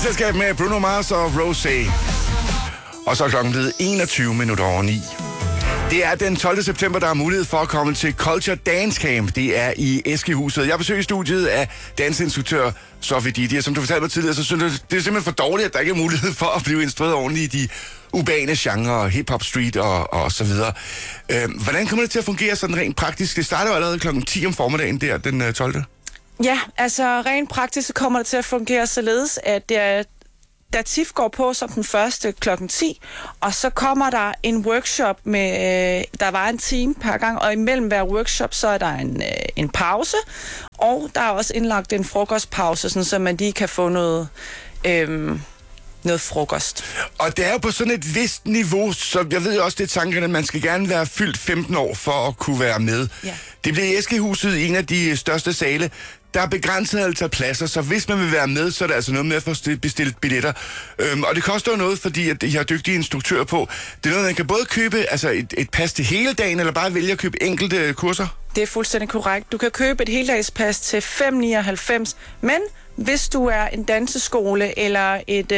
selskab med Bruno Mars og Rosé. Og så er klokken blevet 21:09. Det er den 12. september, der er mulighed for at komme til Culture Dance Camp. Det er i Eskehuset. Jeg besøger studiet af danseinstruktør Sofie Didier. Som du fortalte mig tidligere, så synes jeg, det er simpelthen for dårligt, at der ikke er mulighed for at blive instrueret ordentligt i de urbane genrer, hip-hop, street og så videre. Hvordan kommer det til at fungere sådan rent praktisk? Det starter jo allerede klokken 10 om formiddagen der, den 12. Ja, altså rent praktisk kommer det til at fungere således, at det er dativ går på som den første klokken 10, og så kommer der en workshop med, der var en time per gang, og imellem hver workshop, så er der en pause, og der er også indlagt en frokostpause, sådan, så man lige kan få noget frokost. Og det er jo på sådan et vist niveau, så jeg ved jo også, det er tanken, at man skal gerne være fyldt 15 år for at kunne være med. Ja. Det bliver i Eskehuset i en af de største sale. Der er begrænset antal pladser, så hvis man vil være med, så er det altså noget med at få bestilt billetter. Og det koster jo noget, fordi at jeg har dygtige instruktører på. Det er noget, man kan både købe altså et pas til hele dagen, eller bare vælge at købe enkelte kurser. Det er fuldstændig korrekt. Du kan købe et heldagspas til 5,99, men hvis du er en danseskole eller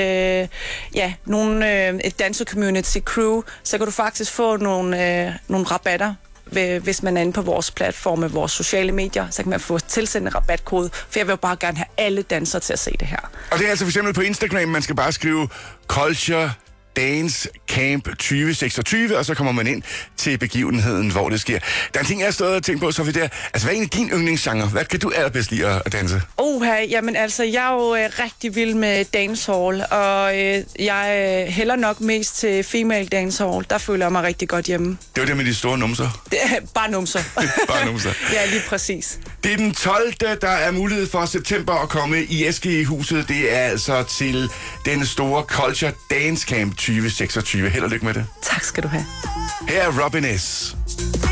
et dansecommunity crew, så kan du faktisk få nogle rabatter. Hvis man er inde på vores platform med vores sociale medier, så kan man få tilsendt en rabatkode, for jeg vil jo bare gerne have alle dansere til at se det her. Og det er altså for eksempel på Instagram, man skal bare skrive Culture Dance Camp 2026, og så kommer man ind til begivenheden, hvor det sker. Der er en ting, jeg har stået og tænkt på, Sofie, der. Altså, hvad er egentlig din yndlingsgenre? Hvad kan du allerbedst lide at danse? Jamen altså, jeg er jo rigtig vild med dancehall, og jeg hælder nok mest til female dancehall. Der føler jeg mig rigtig godt hjemme. Det var det med de store numser? Bare numser. Bare numser. Ja, lige præcis. Det er den 12. Der er mulighed for september at komme i Eskehuset. Det er altså til den store Culture Dance Camp 2026. Held og lykke med det. Tak skal du have. Her er Robin S.